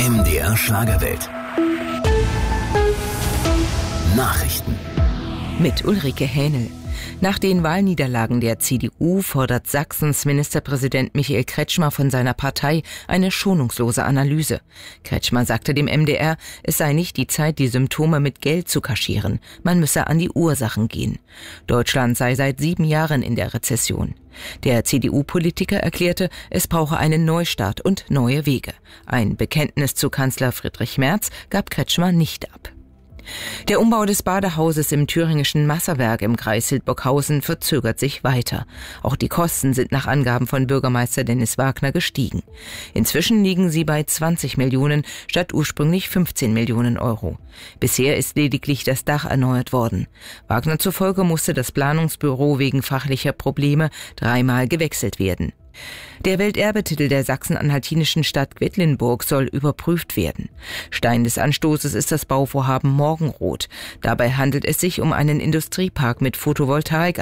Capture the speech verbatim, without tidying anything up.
M D R Schlagerwelt. Nachrichten. Mit Ulrike Hähnel. Nach den Wahlniederlagen der C D U fordert Sachsens Ministerpräsident Michael Kretschmer von seiner Partei eine schonungslose Analyse. Kretschmer sagte dem M D R, es sei nicht die Zeit, die Symptome mit Geld zu kaschieren. Man müsse an die Ursachen gehen. Deutschland sei seit sieben Jahren in der Rezession. Der C D U-Politiker erklärte, es brauche einen Neustart und neue Wege. Ein Bekenntnis zu Kanzler Friedrich Merz gab Kretschmer nicht ab. Der Umbau des Badehauses im thüringischen Masserberg im Kreis Hildburghausen verzögert sich weiter. Auch die Kosten sind nach Angaben von Bürgermeister Dennis Wagner gestiegen. Inzwischen liegen sie bei zwanzig Millionen statt ursprünglich fünfzehn Millionen Euro. Bisher ist lediglich das Dach erneuert worden. Wagner zufolge musste das Planungsbüro wegen fachlicher Probleme dreimal gewechselt werden. Der Welterbetitel der sachsen-anhaltinischen Stadt Quedlinburg soll überprüft werden. Stein des Anstoßes ist das Bauvorhaben Morgenrot. Dabei handelt es sich um einen Industriepark mit Photovoltaik